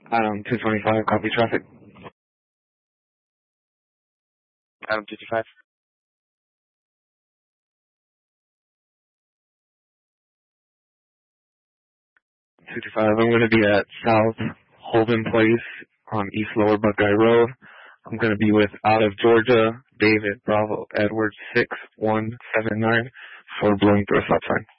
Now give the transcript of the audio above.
Adam 225, copy traffic. Adam 225. I'm going to be at South Holden Place on East Lower Buckeye Road. I'm going to be with out of Georgia, David Bravo Edward 6179 for blowing through a stop sign.